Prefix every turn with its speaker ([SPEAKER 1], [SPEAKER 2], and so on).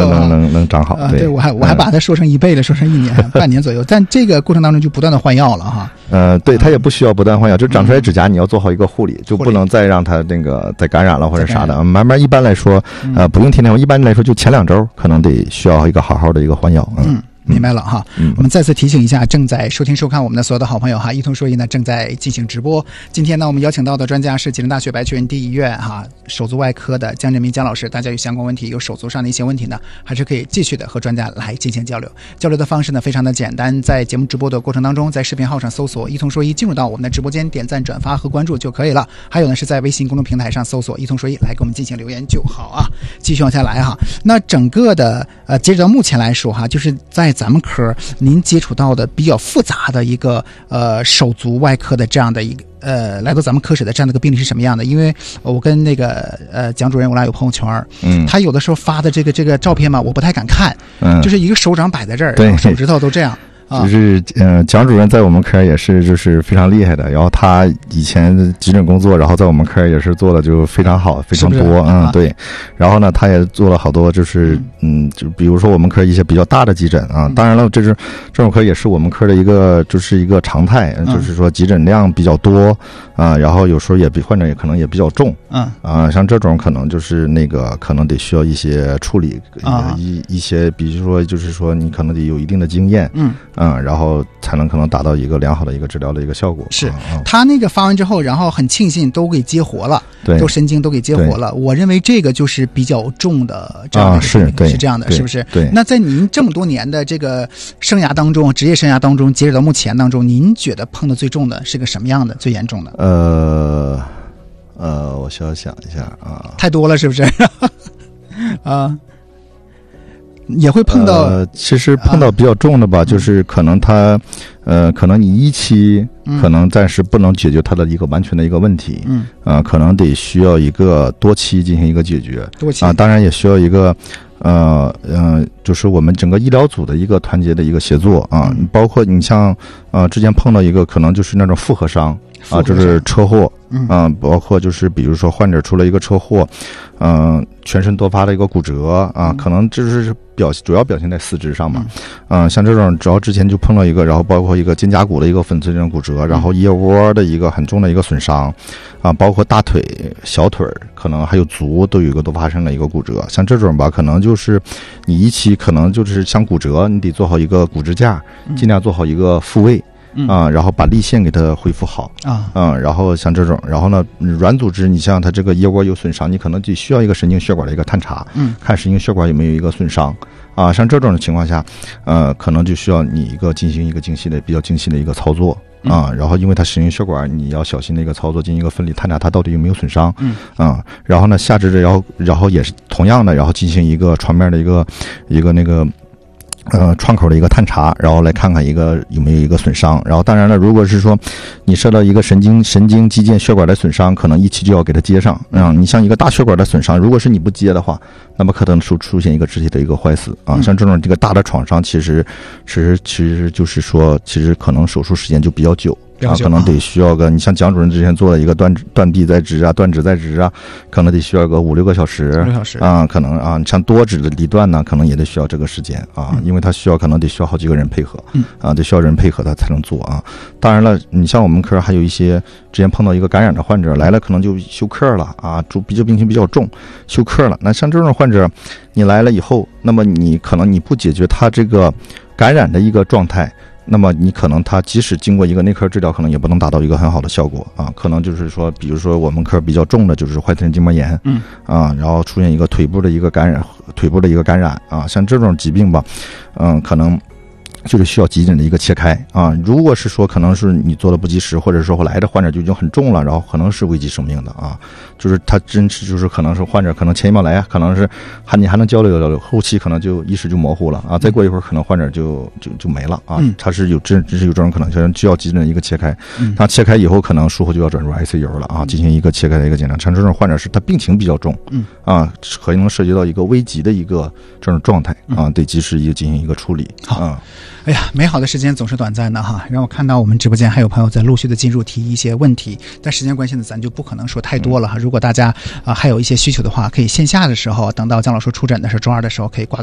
[SPEAKER 1] 能长好。
[SPEAKER 2] 对，我还把它说成1倍了，说成1年半年左右，但这个过程当中就不断的换药了哈。
[SPEAKER 1] 对，它也不需要不断换药，就长出来指甲你要做好一个护理，就不能再让它那个再感染了或者啥的。慢慢一般来说，不用天天换，一般来说就前2周可能得需要一个好好的一个换药。
[SPEAKER 2] 明白了哈，我们再次提醒一下正在收听收看我们的所有的好朋友哈，一通说医呢正在进行直播。今天呢，我们邀请到的专家是吉林大学白求恩第一医院手足外科的姜振明姜老师。大家有相关问题，有手足上的一些问题呢，还是可以继续的和专家来进行交流。交流的方式呢非常的简单，在节目直播的过程当中，在视频号上搜索一通说医，进入到我们的直播间，点赞、转发和关注就可以了。还有呢是在微信公众平台上搜索一通说医，来给我们进行留言就好啊。继续往下来哈，那整个的截止到目前来说哈，就是在咱们科您接触到的比较复杂的一个手足外科的这样的一个来到咱们科室的这样的一个病例是什么样的？因为我跟那个蒋主任我俩有朋友圈，他有的时候发的这个照片嘛，我不太敢看，就是一个手掌摆在这儿，然后手指头都这样。
[SPEAKER 1] 就是蒋主任在我们科也是就是非常厉害的，然后他以前急诊工作，然后在我们科也是做的就非常好，非常多，对。然后呢，他也做了好多就是就比如说我们科一些比较大的急诊啊，当然了，这种科也是我们科的一个常态，就是说急诊量比较多啊，然后有时候也比患者也可能也比较重，像这种可能就是那个可能得需要一些处理，一些比如说就是说你可能得有一定的经验，然后才能可能达到一个良好的一个治疗的一个效果。
[SPEAKER 2] 是他那个发完之后，然后很庆幸都给接活了，
[SPEAKER 1] 对，
[SPEAKER 2] 都神经都给接活了。我认为这个就是比较重的这样的是这样的，是不是？
[SPEAKER 1] 对。
[SPEAKER 2] 那在您这么多年的这个生涯当中，职业生涯当中，截止到目前当中，您觉得碰的最重的是个什么样的、最严重的？
[SPEAKER 1] 我需要想一下啊，
[SPEAKER 2] 太多了，是不是？也会碰到
[SPEAKER 1] 其实碰到比较重的吧，就是可能他可能你一期可能暂时不能解决他的一个完全的一个问题，可能得需要一个多期进行一个解决，当然也需要一个就是我们整个医疗组的一个团结的一个协作啊，包括你像之前碰到一个可能就是那种复合伤啊，就是车祸，包括就是比如说患者出了一个车祸，全身多发的一个骨折啊，可能就是主要表现在四肢上嘛，像这种主要之前就碰到一个，然后包括一个肩胛骨的一个粉碎性骨折，然后腋窝的一个很重的一个损伤啊，包括大腿、小腿可能还有足都有一个都发生了一个骨折，像这种吧，可能就是你一期可能就是像骨折，你得做好一个骨支架，尽量做好一个复位。然后把力线给它恢复好然后像这种，然后呢，软组织，你像它这个腋窝有损伤，你可能就需要一个神经血管的一个探查，看神经血管有没有一个损伤啊，像这种情况下，可能就需要你进行一个比较精细的一个操作啊，然后因为它神经血管你要小心的一个操作，进行一个分离探查它到底有没有损伤，然后呢下肢的，然后也是同样的，然后进行一个床面的一个那个。创口的一个探查，然后来看看有没有一个损伤，然后当然了，如果是说你受到一个神经肌腱血管的损伤，可能一期就要给它接上。你像一个大血管的损伤，如果是你不接的话，那么可能出现一个肢体的一个坏死啊。像这种这个大的创伤，其实就是说，其实可能手术时间就比较久。可能得需要个，你像蒋主任之前做了一个断臂再植啊，断指再植啊，可能得需要个5-6个小时啊，可能啊，像多指的离断呢，可能也得需要这个时间啊，因为它可能得需要好几个人配合，得需要人配合他才能做啊。当然了，你像我们科还有一些之前碰到一个感染的患者来了，可能就休克了啊，病情比较重，休克了。那像这种患者，你来了以后，那么你可能你不解决他这个感染的一个状态。那么你可能他即使经过一个内科治疗，可能也不能达到一个很好的效果啊。可能就是说，比如说我们科比较重的就是怀特筋膜炎，然后出现一个腿部的一个感染啊，像这种疾病吧，可能就是需要急诊的一个切开啊。如果是说可能是你做的不及时，或者说来的患者就已经很重了，然后可能是危及生命的啊。就是他真是就是可能是患者可能前一秒来可能是你还能交流，后期可能就意识就模糊了啊。再过一会儿可能患者就没了啊。他是真是有这种可能性，需要急诊的一个切开。他切开以后可能术后就要转入 ICU 了啊，进行一个切开的一个检查。像这种患者是他病情比较重，可能涉及到一个危急的一个这种状态啊，得及时进行一个处理啊。
[SPEAKER 2] 哎呀，美好的时间总是短暂的哈，让我看到我们直播间还有朋友在陆续的进入提一些问题，但时间关系呢，咱就不可能说太多了哈。如果大家还有一些需求的话，可以线下的时候，等到姜老师出诊的时候，周2的时候可以挂。